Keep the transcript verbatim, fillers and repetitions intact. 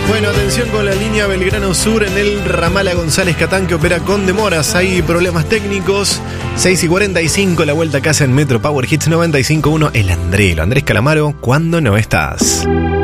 Bueno, atención con la línea Belgrano Sur en el ramal a González Catán, que opera con demoras. Hay problemas técnicos. seis y cuarenta y cinco, la vuelta a casa en Metro Power Hits noventa y cinco punto uno. El Andrelo, Andrés Calamaro, ¿cuándo no estás?